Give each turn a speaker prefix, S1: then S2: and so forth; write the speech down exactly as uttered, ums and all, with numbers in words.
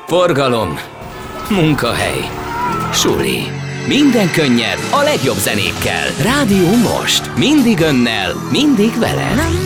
S1: forgalom, munkahely, suli. Minden könnyed a legjobb zenékkel. Rádió Most. Mindig önnel, mindig veled.